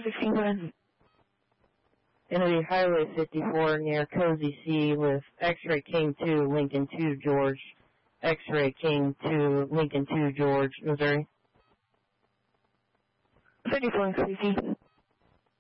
16, go ahead. Interview Highway 54 near Cozy C with X-Ray King 2, Lincoln 2, George. X-Ray King 2, Lincoln 2, George, Missouri. 54, Stacy.